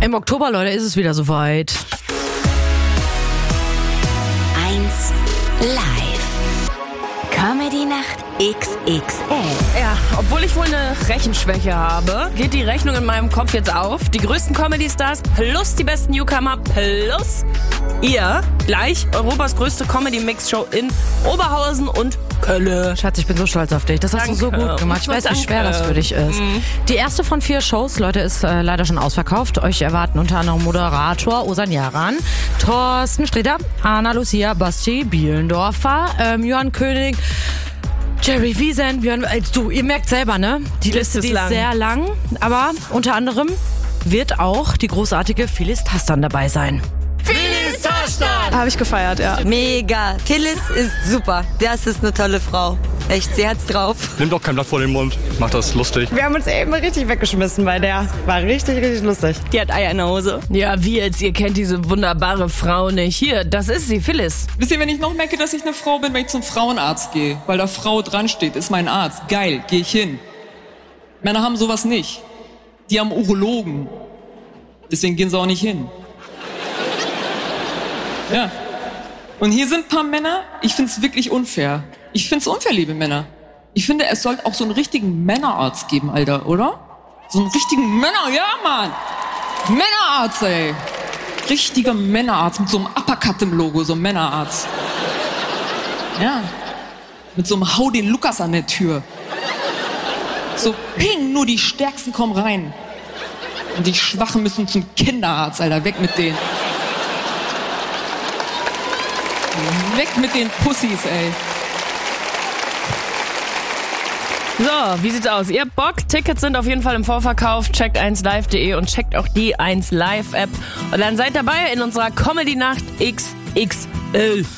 Im Oktober, Leute, ist es wieder soweit. 1 Live. Comedy-Nacht XXL. Ja, obwohl ich wohl eine Rechenschwäche habe, geht die Rechnung in meinem Kopf jetzt auf. Die größten Comedy-Stars plus die besten Newcomer plus ihr gleich Europas größte Comedy-Mix-Show in Oberhausen und Köln. Schatz, ich bin so stolz auf dich. Das hast du so gut gemacht. Ich weiß, wie schwer das für dich ist. Die erste von 4 Shows, Leute, ist leider schon ausverkauft. Euch erwarten unter anderem Moderator Ozan Yaran, Thorsten Sträter, Anna Lucia, Basti Bielendorfer, Johann König, Jerry Wiesent, Björn, du, ihr merkt selber, ne? Die Liste ist lang. sehr lang. Aber unter anderem wird auch die großartige Phyllis Tastan dabei sein. Habe ich gefeiert, ja. Mega. Phyllis ist super. Das ist eine tolle Frau. Echt, sie hat's drauf. Nimmt auch kein Blatt vor den Mund, macht das lustig. Wir haben uns eben richtig weggeschmissen bei der. War richtig, richtig lustig. Die hat Eier in der Hose. Ja, wie jetzt? Ihr kennt diese wunderbare Frau nicht. Hier, das ist sie, Phyllis. Wisst ihr, wenn ich noch merke, dass ich eine Frau bin, wenn ich zum Frauenarzt gehe, weil da Frau dran steht, ist mein Arzt. Geil, gehe ich hin. Männer haben sowas nicht. Die haben Urologen. Deswegen gehen sie auch nicht hin. Ja. Und hier sind ein paar Männer, ich find's wirklich unfair. Ich find's unfair, liebe Männer. Ich finde, es sollte auch so einen richtigen Männerarzt geben, Alter, oder? So einen richtigen ja, Mann! Männerarzt, ey! Richtiger Männerarzt mit so einem Uppercut im Logo, so ein Männerarzt. Ja. Mit so einem Hau den Lukas an der Tür. So ping, nur die Stärksten kommen rein. Und die Schwachen müssen zum Kinderarzt, Alter, weg mit denen. Weg mit den Pussys, ey. So, wie sieht's aus? Ihr habt Bock? Tickets sind auf jeden Fall im Vorverkauf. Checkt 1live.de und checkt auch die 1Live-App. Und dann seid dabei in unserer Comedy-Nacht XXL.